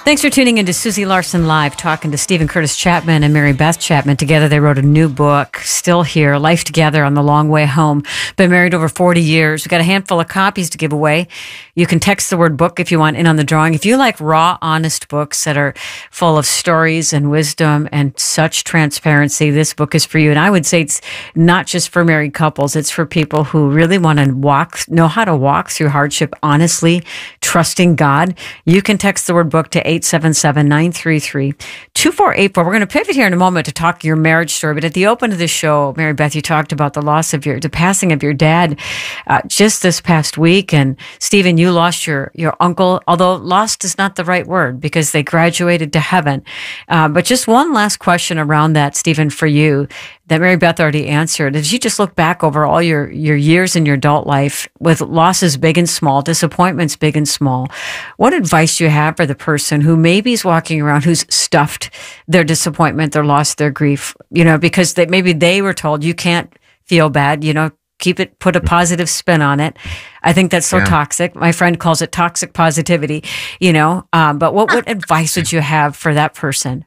Thanks for tuning into Susie Larson Live, talking to Stephen Curtis Chapman and Mary Beth Chapman. Together, they wrote a new book, Still Here, Life Together on the Long Way Home. Been married over 40 years. We've got a handful of copies to give away. You can text the word book if you want in on the drawing. If you like raw, honest books that are full of stories and wisdom and such transparency, this book is for you. And I would say it's not just for married couples. It's for people who really want to know how to walk through hardship honestly, trusting God. You can text the word book to 877-933-2484. We're going to pivot here in a moment to talk your marriage story. But at the open of the show, Mary Beth, you talked about the passing of your dad just this past week. And Stephen, you lost your uncle, although lost is not the right word because they graduated to heaven. But just one last question around that, Stephen, for you, that Mary Beth already answered. As you just look back over all your years in your adult life with losses big and small, disappointments big and small, what advice do you have for the person who maybe is walking around who's stuffed their disappointment, their loss, their grief, because maybe they were told you can't feel bad, keep it, put a positive spin on it. I think that's so toxic. My friend calls it toxic positivity, but what advice would you have for that person?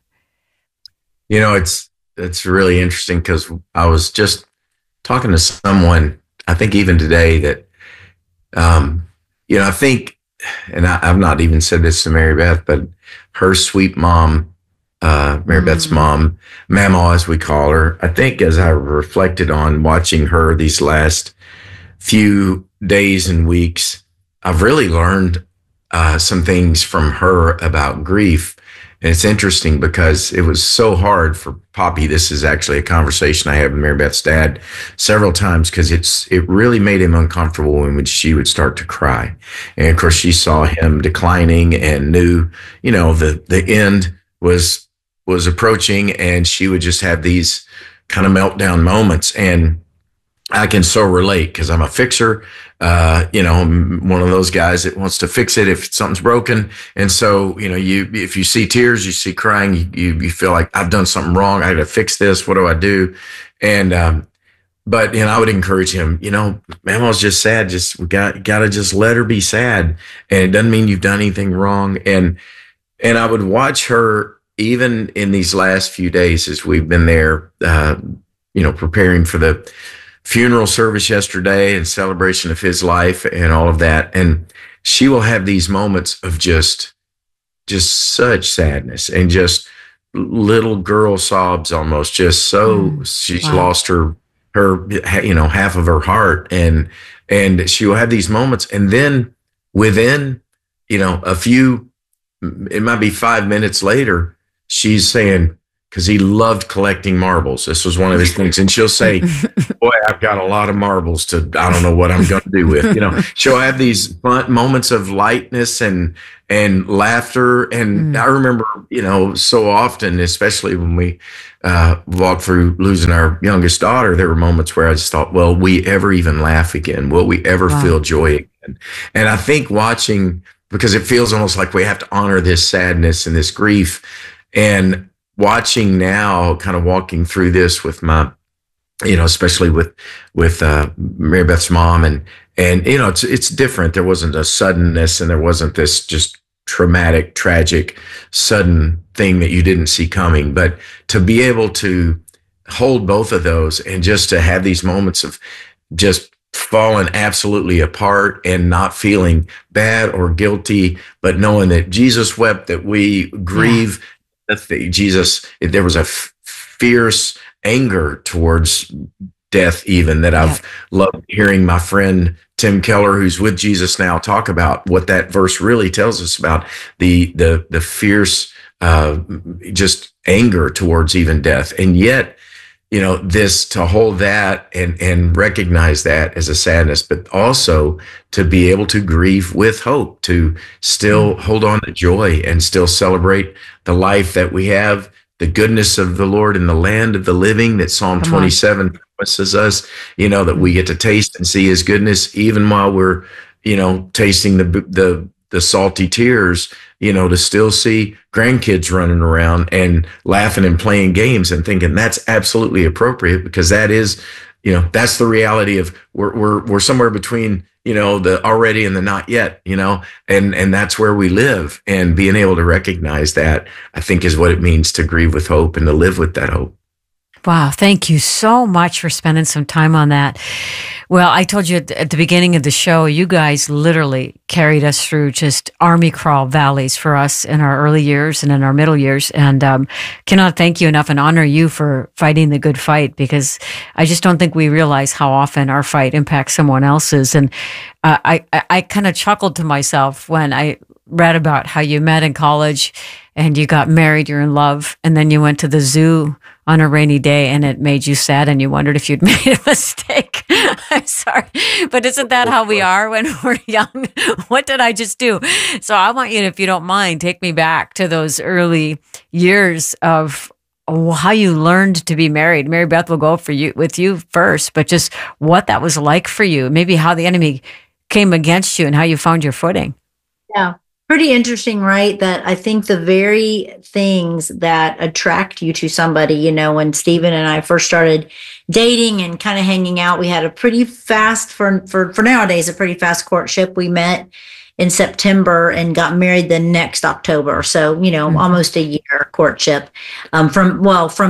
It's really interesting because I was just talking to someone, I think even today that, I think, and I've not even said this to Mary Beth, but her sweet mom, Mary Beth's mom, Mama, as we call her, I think as I reflected on watching her these last few days and weeks, I've really learned some things from her about grief. And it's interesting because it was so hard for Poppy. This is actually a conversation I had with Mary Beth's dad several times because it really made him uncomfortable when she would start to cry. And of course, she saw him declining and knew, the end was approaching, and she would just have these kind of meltdown moments. And I can so relate because I'm a fixer. I'm one of those guys that wants to fix it if something's broken. And so, if you see tears, you see crying, you feel like I've done something wrong. I got to fix this. What do I do? And, but I would encourage him, Mama's just sad. We got to just let her be sad. And it doesn't mean you've done anything wrong. And I would watch her even in these last few days as we've been there, preparing for the funeral service yesterday and celebration of his life and all of that. And she will have these moments of just such sadness and just little girl sobs almost, just so she's lost her, half of her heart. And she will have these moments. And then within, a few, it might be 5 minutes later, she's saying, because he loved collecting marbles. This was one of his things. And she'll say, boy, I've got a lot of marbles I don't know what I'm going to do with. She'll have these fun moments of lightness and laughter. And I remember, so often, especially when we walked through losing our youngest daughter, there were moments where I just thought, will we ever even laugh again? Will we ever feel joy again? And I think watching, because it feels almost like we have to honor this sadness and this grief, and watching now, kind of walking through this with my, especially with Mary Beth's mom, and it's different. There wasn't a suddenness, and there wasn't this just traumatic, tragic, sudden thing that you didn't see coming. But to be able to hold both of those and just to have these moments of just falling absolutely apart and not feeling bad or guilty, but knowing that Jesus wept, that we grieve. Jesus, there was a fierce anger towards death, even that I've loved hearing my friend Tim Keller, who's with Jesus now, talk about what that verse really tells us about the fierce, just anger towards even death. And yet, this, to hold that and recognize that as a sadness, but also to be able to grieve with hope, to still hold on to joy and still celebrate the life that we have, the goodness of the Lord in the land of the living that Psalm 27 promises us, that we get to taste and see his goodness, even while we're, tasting the salty tears, to still see grandkids running around and laughing and playing games and thinking that's absolutely appropriate, because that is, that's the reality of we're somewhere between, the already and the not yet, and that's where we live. And being able to recognize that, I think, is what it means to grieve with hope and to live with that hope. Wow. Thank you so much for spending some time on that. Well, I told you at the beginning of the show, you guys literally carried us through just army crawl valleys for us in our early years and in our middle years. And cannot thank you enough and honor you for fighting the good fight, because I just don't think we realize how often our fight impacts someone else's. And I kind of chuckled to myself when I read about how you met in college and you got married, you're in love, and then you went to the zoo on a rainy day and it made you sad and you wondered if you'd made a mistake. I'm sorry, but isn't that how we are when we're young? What did I just do? So I want you to, if you don't mind, take me back to those early years of how you learned to be married. Mary Beth will go with you first, but just what that was like for you, maybe how the enemy came against you and how you found your footing. Yeah. Pretty interesting, right? That I think the very things that attract you to somebody, when Stephen and I first started dating and kind of hanging out, we had a pretty fast, for nowadays, a pretty fast courtship. We met in September and got married the next October. So, almost a year courtship, from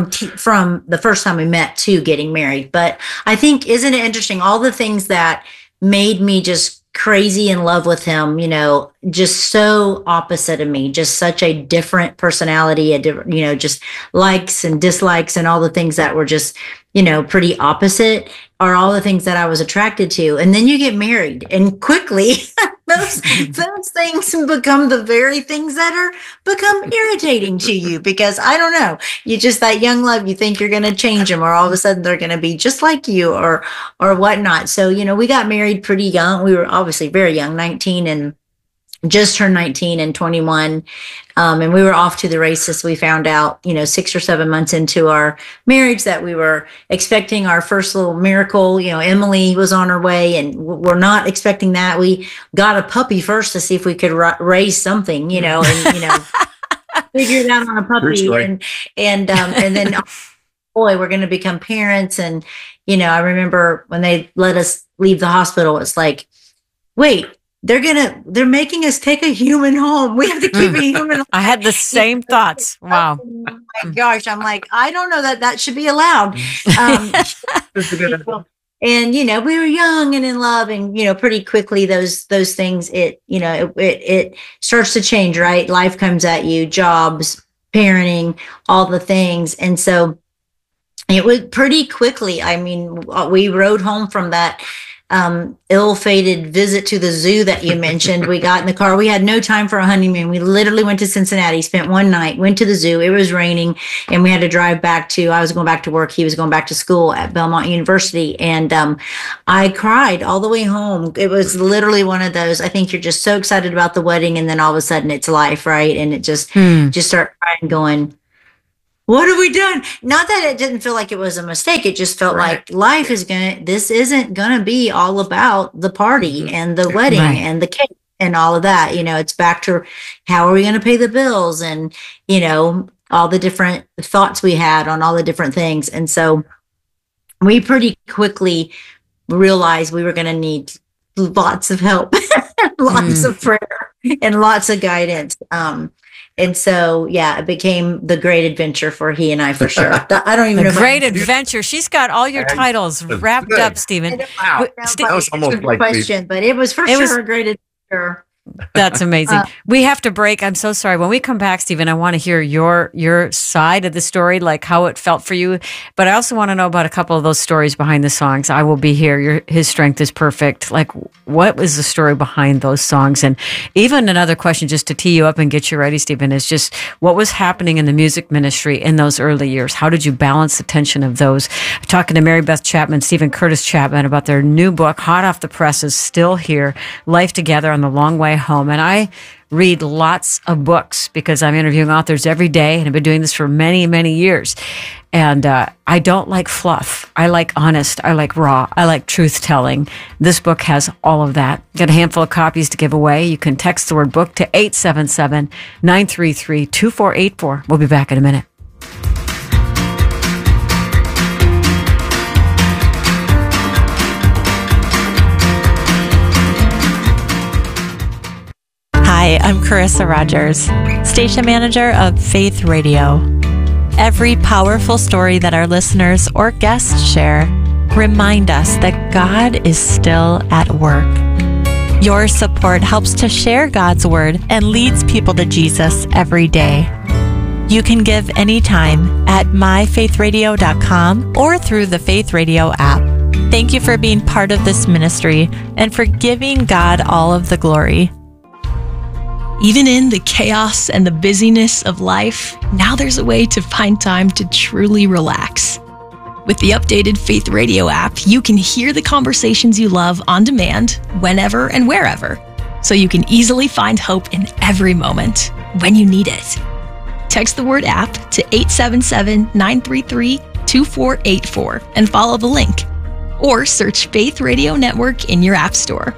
the first time we met to getting married. But I think, isn't it interesting, all the things that made me just crazy in love with him, just so opposite of me, just such a different personality, a different, just likes and dislikes and all the things that were just, pretty opposite are all the things that I was attracted to. And then you get married and quickly those things become the very things that become irritating to you, because I don't know, you just, that young love, you think you're going to change them, or all of a sudden they're going to be just like you or whatnot. So, we got married pretty young. We were obviously very young, 19 and just turned 19 and 21. And we were off to the races. We found out, 6 or 7 months into our marriage that we were expecting our first little miracle. Emily was on her way and we're not expecting that. We got a puppy first to see if we could raise something, and, figure it out on a puppy. And then, boy, we're going to become parents. And, I remember when they let us leave the hospital, it's like, wait, they're making us take a human home. We have to keep a human home. I had the same thoughts. Wow. Oh my gosh. I'm like, I don't know that should be allowed. And, we were young and in love, and, pretty quickly those things, it starts to change, right? Life comes at you, jobs, parenting, all the things. And so it was pretty quickly. I mean, we rode home from that ill-fated visit to the zoo that you mentioned. We got in the car. We had no time for a honeymoon. We literally went to Cincinnati, spent one night, went to the zoo. It was raining, and we had to drive back I was going back to work. He was going back to school at Belmont University. And I cried all the way home. It was literally one of those, I think you're just so excited about the wedding, and then all of a sudden it's life, right? And it just start crying, going, what have we done? Not that it didn't feel like it was a mistake. It just felt like life this isn't going to be all about the party and the wedding and the cake and all of that. It's back to how are we going to pay the bills and, all the different thoughts we had on all the different things. And so we pretty quickly realized we were going to need lots of help, lots of prayer and lots of guidance. And so, it became the great adventure for he and I, for sure. I don't even know. Great adventure. She's got all your titles wrapped up, Stephen. Wow. That was almost like question, but it was sure a great adventure. That's amazing. We have to break. I'm so sorry. When we come back, Stephen, I want to hear your side of the story, like how it felt for you. But I also want to know about a couple of those stories behind the songs. I Will Be Here. His Strength is Perfect. Like, what was the story behind those songs? And even another question, just to tee you up and get you ready, Stephen, is just what was happening in the music ministry in those early years? How did you balance the tension of those? I'm talking to Mary Beth Chapman, Stephen Curtis Chapman, about their new book, hot off the presses, still here, Life Together on the Long Way Home. And I read lots of books because I'm interviewing authors every day, and I've been doing this for many, many years. And I don't like fluff. I like honest. I like raw. I like truth telling. This book has all of that. Got a handful of copies to give away. You can text the word book to 877-933-2484. We'll be back in a minute. Hi, I'm Carissa Rogers, station manager of Faith Radio. Every powerful story that our listeners or guests share remind us that God is still at work. Your support helps to share God's word and leads people to Jesus every day. You can give anytime at myfaithradio.com or through the Faith Radio app. Thank you for being part of this ministry and for giving God all of the glory. Even in the chaos and the busyness of life, now there's a way to find time to truly relax. With the updated Faith Radio app, you can hear the conversations you love on demand, whenever and wherever, so you can easily find hope in every moment when you need it. Text the word app to 877-933-2484 and follow the link, or search Faith Radio Network in your app store.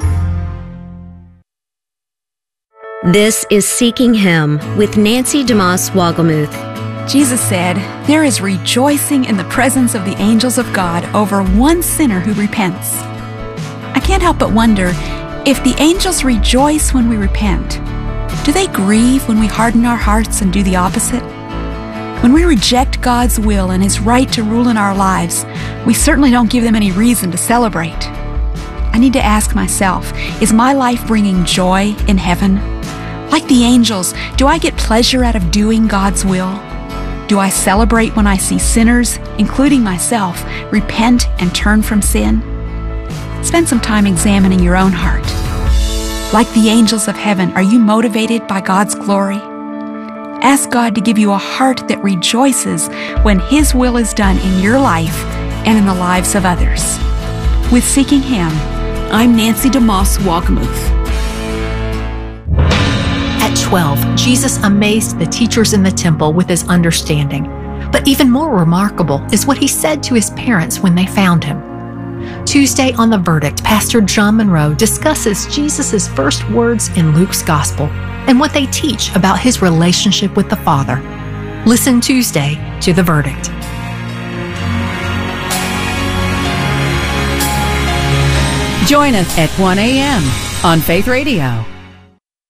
This is Seeking Him with Nancy DeMoss Wogelmuth. Jesus said, "There is rejoicing in the presence of the angels of God over one sinner who repents." I can't help but wonder, if the angels rejoice when we repent, do they grieve when we harden our hearts and do the opposite? When we reject God's will and His right to rule in our lives, we certainly don't give them any reason to celebrate. I need to ask myself, is my life bringing joy in heaven? Like the angels, do I get pleasure out of doing God's will? Do I celebrate when I see sinners, including myself, repent and turn from sin? Spend some time examining your own heart. Like the angels of heaven, are you motivated by God's glory? Ask God to give you a heart that rejoices when His will is done in your life and in the lives of others. With Seeking Him, I'm Nancy DeMoss Wogelmuth. At 12, Jesus amazed the teachers in the temple with His understanding. But even more remarkable is what He said to His parents when they found Him. Tuesday on The Verdict, Pastor John Monroe discusses Jesus' first words in Luke's Gospel and what they teach about His relationship with the Father. Listen Tuesday to The Verdict. Join us at 1 a.m. on Faith Radio.